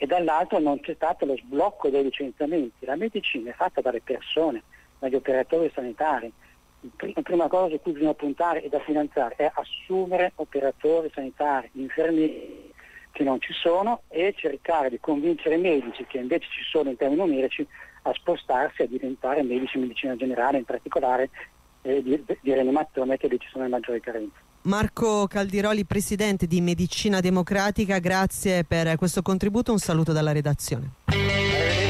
e dall'altro non c'è stato lo sblocco dei licenziamenti. La medicina è fatta dalle persone, dagli operatori sanitari. La prima cosa su cui bisogna puntare e da finanziare è assumere operatori sanitari, infermieri che non ci sono, e cercare di convincere i medici, che invece ci sono in termini numerici, a spostarsi a diventare medici di medicina generale, in particolare di rianimazione, che lì ci sono le maggiori carenze. Marco Caldiroli, presidente di Medicina Democratica, grazie per questo contributo, un saluto dalla redazione.